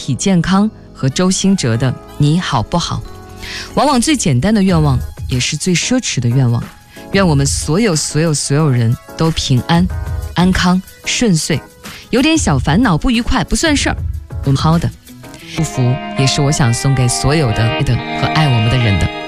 体健康和周兴哲的你好不好。往往最简单的愿望也是最奢侈的愿望，愿我们所有人都平安安康顺遂，有点小烦恼不愉快不算事儿，我们好的祝福也是我想送给所有的和爱我们的人的。